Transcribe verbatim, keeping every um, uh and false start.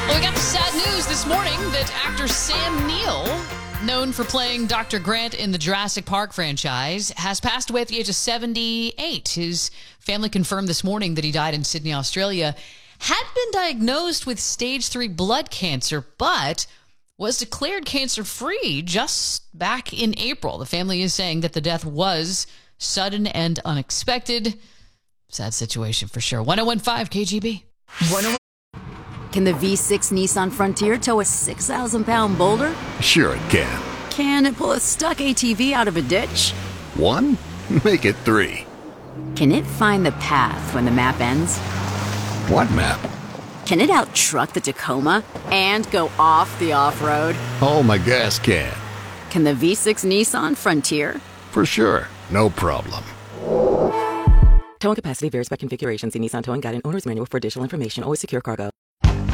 Well, we got the sad news this morning that actor Sam Neill, known for playing Doctor Grant in the Jurassic Park franchise, has passed away at the age of seventy-eight. His family confirmed this morning that he died in Sydney, Australia. Had been diagnosed with stage three blood cancer, but was declared cancer-free just back in April. The family is saying that the death was sudden and unexpected. Sad situation for sure. one oh one point five K G B. Can the V six Nissan Frontier tow a six thousand pound boulder? Sure it can. Can it pull a stuck A T V out of a ditch? One? Make it three. Can it find the path when the map ends? What map? Can it out-truck the Tacoma and go off the off-road? Oh, my gas can. Can the V six Nissan Frontier? For sure. No problem. Towing capacity varies by configuration. See Nissan Towing Guide and Owner's Manual for additional information. Always secure cargo.